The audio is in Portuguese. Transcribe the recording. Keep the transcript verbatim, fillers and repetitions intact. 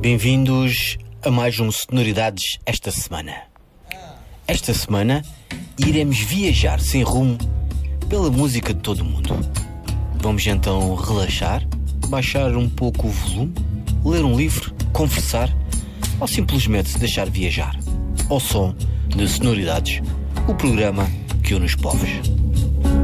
Bem-vindos a mais um Sonoridades esta semana. Esta semana iremos viajar sem rumo pela música de todo o mundo. Vamos então relaxar, baixar um pouco o volume, ler um livro, conversar ou simplesmente se deixar viajar ao som de Sonoridades, o programa que une os povos.